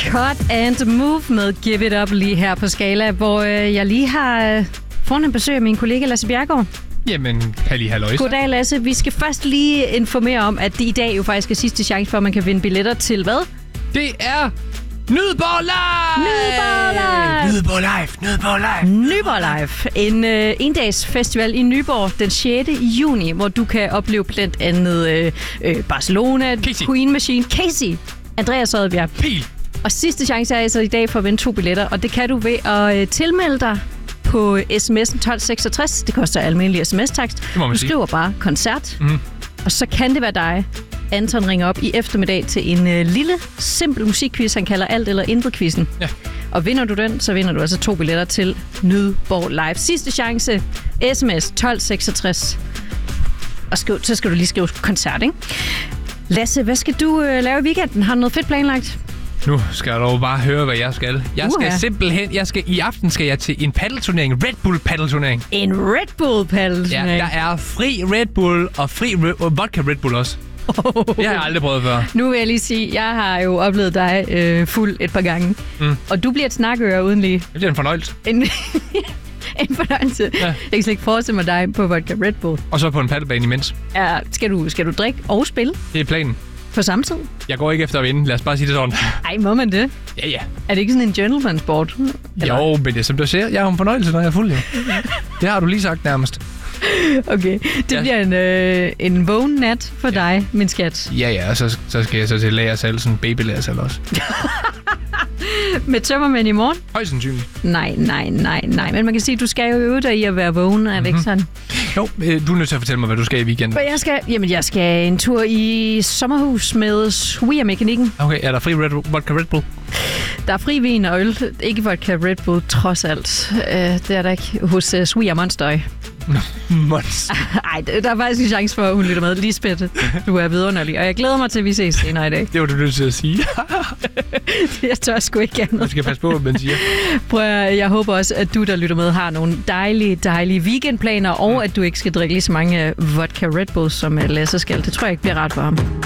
Cut and Move med Give It Up lige her på Skala, hvor jeg lige har fornemt besøg af min kollega Lasse Bjerregaard. Jamen, halløjsa. Goddag, Lasse. Vi skal først lige informere om, at det i dag jo faktisk er sidste chance for, at man kan vinde billetter til hvad? Det er Nyborg Live! Nyborg Live. En endags festival i Nyborg den 6. juni, hvor du kan opleve blandt andet Barcelona, Casey. Queen Machine, Casey, Andreas Odbjerg. Pil! Og sidste chance er altså i dag for at vinde 2 billetter, og det kan du ved at tilmelde dig på sms'en 1266. Det koster almindelig sms-takst. Du skriver bare koncert, og så kan det være dig. Anton ringer op i eftermiddag til en lille, simpel musikquiz, han kalder alt eller intet-quizzen. Ja. Og vinder du den, så vinder du altså 2 billetter til Nyborg Live. Sidste chance, sms 1266. Og så skal du lige skrive koncert, ikke? Lasse, hvad skal du lave i weekenden? Har du noget fedt planlagt? Nu skal jeg dog bare høre, hvad jeg skal. I aften skal jeg til en paddelturnering. Red Bull paddelturnering. En Red Bull paddelturnering? Ja, der er fri Red Bull og fri vodka Red Bull også. Det har jeg aldrig prøvet før. Nu vil jeg lige sige, jeg har jo oplevet dig fuld et par gange. Og du bliver et snakøre uden lige. Det bliver en fornøjelse. En fornøjelse. Ja. Jeg kan slet ikke forestille mig dig på vodka Red Bull. Og så på en paddelbane imens. Ja, skal du drikke og spille? Det er planen. På samme tid? Jeg går ikke efter at vinde. Lad os bare sige det sådan. Ej, må man det? Ja. Er det ikke sådan en gentleman-sport? Jo, men det er som du ser. Jeg har en fornøjelse, når jeg er fuld. Det har du lige sagt nærmest. Okay, det bliver en vågen nat for dig, min skat. Ja, og så skal jeg så til lagersal, sådan babylagersal også. Med tømmermænd i morgen? Højst sandsynligt. Nej. Men man kan sige, at du skal jo øve dig i at være vågen, er det ikke sådan? Jo, du er nødt til at fortælle mig, hvad du skal i weekenden. Jeg skal en tur i sommerhus med svigermekanikken. Okay, er der fri vodka Red Bull? Der er fri vin og øl. Ikke vodka Red Bull, trods alt. Det er der ikke hos svigermonster. Nej, der er faktisk en chance for, at hun lytter med. Lisbeth, du er vidunderlig. Og jeg glæder mig til, at vi ses senere i dag. Det var du nødt til at sige. Jeg tør sgu ikke andet. Du skal passe på, hvad man siger. Prøv at, jeg håber også, at du, der lytter med, har nogle dejlige weekendplaner, og at du ikke skal drikke lige så mange vodka Red Bull, som Lasse skal. Det tror jeg ikke bliver rart for ham.